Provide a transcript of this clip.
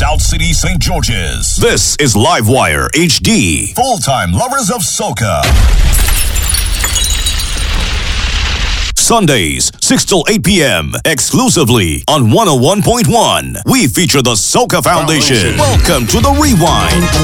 South City, St. George's. This is Livewire HD. Full-time lovers of soca. Sundays, 6 till 8 p.m. exclusively on 101.1. We feature the Soca Foundation. Welcome to the Rewind.